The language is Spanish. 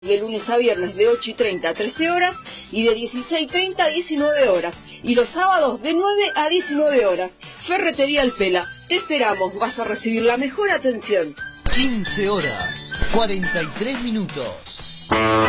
De lunes a viernes de 8:30 a 13 horas y de 16:30 a 19 horas. Y los sábados de 9 a 19 horas. Ferretería El Pela. Te esperamos, vas a recibir la mejor atención. 15 horas, 43 minutos.